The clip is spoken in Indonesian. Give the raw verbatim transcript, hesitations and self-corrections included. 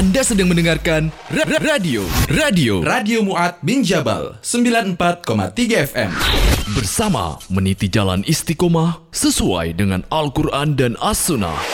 Anda sedang mendengarkan Ra- Ra- Radio Radio Radio Mu'ad bin Jabal sembilan puluh empat koma tiga F M. Bersama meniti jalan istiqomah sesuai dengan Al-Quran dan As-Sunnah.